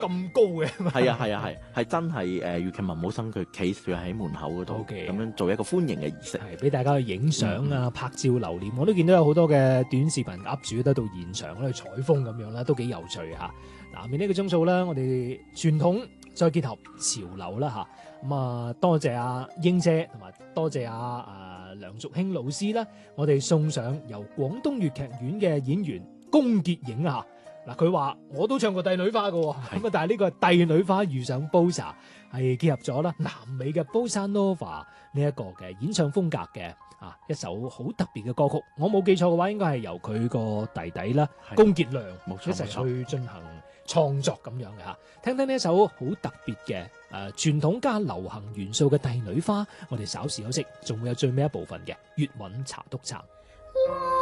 咁高嘅。 係真係粵劇文武生佢企住喺門口嗰度， OK 咁樣做一個歡迎嘅儀式， 係俾大家去影相啊、拍照留念。我都見到有好多嘅短視頻 up 主都到現場去採風咁樣啦，都幾有趣嚇。嗱，面呢個鐘數啦，我哋傳統再結合潮流啦嚇。咁啊，多謝阿英姐同埋多謝阿梁淑卿老師啦，我哋送上由廣東粵劇院嘅演員龔潔影啊。嗱，佢話我都唱過帝女花嘅喎，咁啊，但係呢個係帝女花遇上 Bossa， 係結合咗啦南美嘅 Bossa Nova 呢一個嘅演唱風格嘅一首好特別嘅歌曲。我冇記錯嘅話，應該係由佢個弟弟啦龔潔良一齊去進行創作咁樣嘅嚇。聽聽呢一首好特別嘅傳統加流行元素嘅帝女花，我哋稍事休息，仲會有最尾一部分嘅粵韻茶督茶。